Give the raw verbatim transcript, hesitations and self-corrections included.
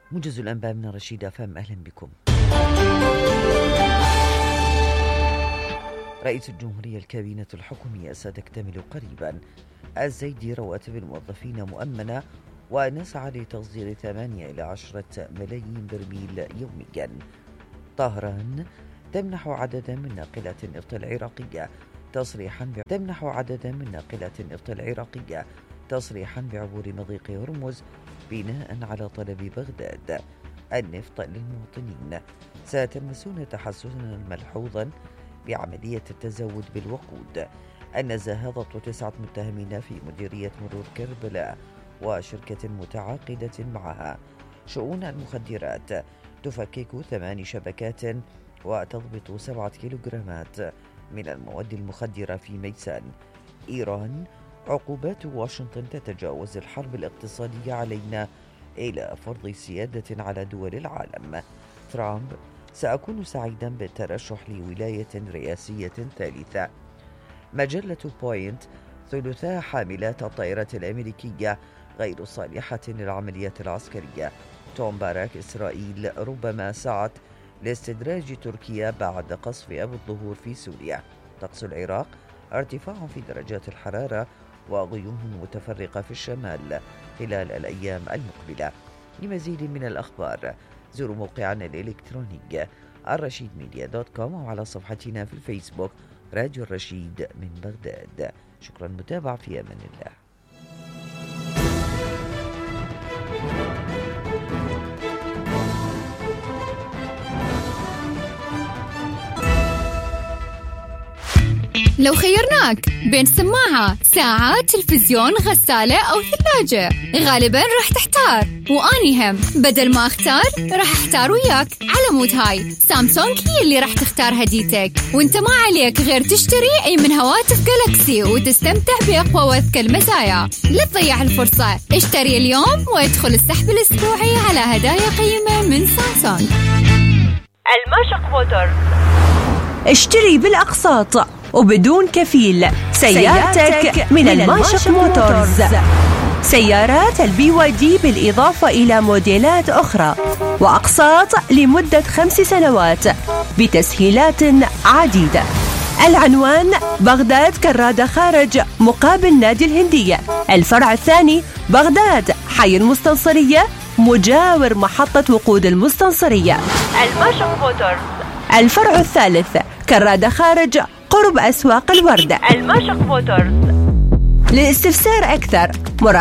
موجز الأنباء من رشيد أفهم، أهلا بكم. رئيس الجمهورية الكابينة الحكومية ستكتمل قريبا. الزيدي رواتب الموظفين مؤمنة ونسعى لتصدير ثمانية إلى عشرة ملايين برميل يوميا. طهران تمنح عددا من ناقلات النفط العراقية تصريحا ب... تمنح عددا من ناقلات النفط العراقية تصريحا بعبور مضيق هرمز بناء على طلب بغداد. النفط للمواطنين، سيتلمسون تحسنا ملحوظا بعملية التزود بالوقود. النزاهة ضبط تسعة متهمين في مديرية مرور كربلاء وشركة متعاقدة معها. شؤون المخدرات، تفكك ثمان شبكات وتضبط سبعة كيلوغرامات من المواد المخدرة في ميسان. إيران، عقوبات واشنطن تتجاوز الحرب الاقتصادية علينا إلى فرض سيادة على دول العالم. ترامب، سأكون سعيدا بالترشح لولاية رئاسية ثالثة. مجلة بوينت، ثلثاء حاملات الطائرات الأمريكية غير صالحة للعمليات العسكرية. توم باراك، إسرائيل ربما سعت لاستدراج تركيا بعد قصف أبو الظهور في سوريا. طقس العراق، ارتفاع في درجات الحرارة وغيوم متفرقة في الشمال خلال الأيام المقبلة. لمزيد من الأخبار زوروا موقعنا الإلكتروني الرشيد ميديا دوت كوم وعلى صفحتنا في الفيسبوك راديو الرشيد من بغداد. شكرا متابعة، في أمان الله. لو خيرناك بين سماعة، ساعة، تلفزيون، غسالة أو ثلاجة، غالباً راح تحتار. وأني هم بدل ما أختار راح أحتار وياك. على مود هاي سامسونج هي اللي راح تختار هديتك، وانت ما عليك غير تشتري أي من هواتف جالاكسي وتستمتع بأقوى وأذكى المزايا. لا تضيع الفرصة، اشتري اليوم وادخل السحب الأسبوعي على هدايا قيمة من سامسونج. الماشق موتورز، اشتري بالأقساط وبدون كفيل سيارتك من الماشق موتورز. سيارات البي واي دي بالإضافة إلى موديلات أخرى وأقساط لمدة خمس سنوات بتسهيلات عديدة. العنوان بغداد كرادة خارج مقابل نادي الهندية. الفرع الثاني بغداد حي المستنصرية مجاور محطة وقود المستنصرية. الماشق موتورز. الفرع الثالث كرادة خارج قرب أسواق الوردة. الماشق موتورز. للاستفسار أكثر